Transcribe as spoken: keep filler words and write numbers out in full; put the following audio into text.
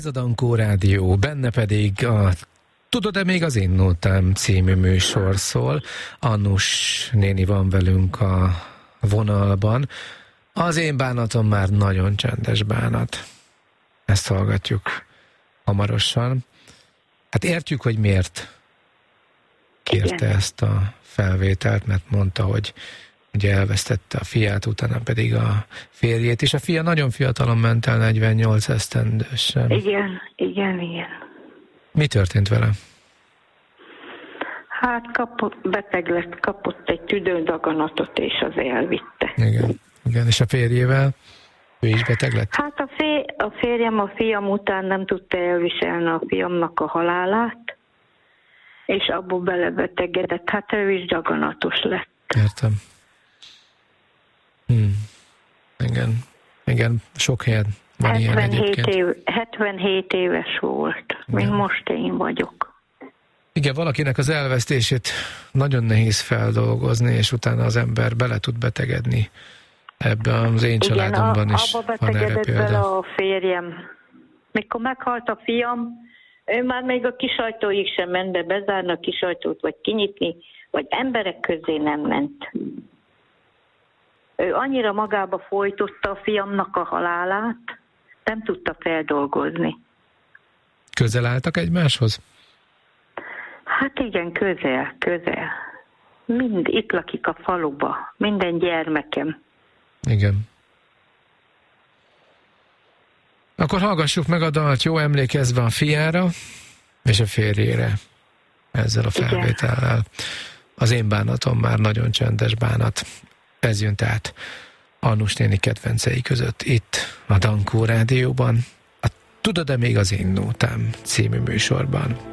Ez a Dankó Rádió, benne pedig a Tudod-e még az Innótám című műsor szól. Annus néni van velünk a vonalban. Az én bánatom már nagyon csendes bánat. Ezt hallgatjuk hamarosan. Hát értjük, hogy miért kérte Igen. ezt a felvételt, mert mondta, hogy ugye elvesztette a fiát, utána pedig a férjét, és a fia nagyon fiatalon ment el, negyvennyolc esztendősen. Igen, igen, igen. Mi történt vele? Hát kapott, beteg lett, kapott egy tüdődaganatot, és az elvitte. Igen, igen. És a férjével? Ő is beteg lett? Hát a, fér, a férjem a fiam után nem tudta elviselni a fiamnak a halálát, és abból belebetegedett. Hát ő is daganatos lett. Értem. Hmm. Igen, igen, sok helyen van ilyen egyébként. Év, hetvenhét éves volt, mint ja. most én vagyok. Igen, valakinek az elvesztését nagyon nehéz feldolgozni, és utána az ember bele tud betegedni. Ebben az én családomban Igen, is abba van erre betegedett példa. bele a férjem. Mikor meghalt a fiam, ő már még a kisajtóig sem ment, de bezárni a kisajtót, vagy kinyitni, vagy emberek közé nem ment. Ő annyira magába folytotta a fiamnak a halálát, nem tudta feldolgozni. Közel álltak egymáshoz? Hát igen, közel, közel. Mind itt lakik a faluba, minden gyermekem. Igen. Akkor hallgassuk meg a dalt, jó, emlékezve a fiára és a férjére ezzel a felvétellel. Az én bánatom már nagyon csendes bánat. Ez jön tehát Annus néni kedvencei között itt a Dankó Rádióban, a Tudod-e még az Innótám című műsorban.